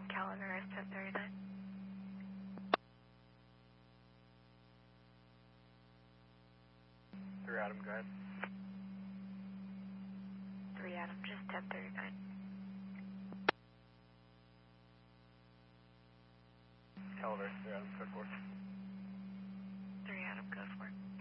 Adam, calendar is 10:39. 3 Adam, go ahead. 3 Adam, just 10:39. Calendar, 3 Adam, code 4. 3 Adam, go for it.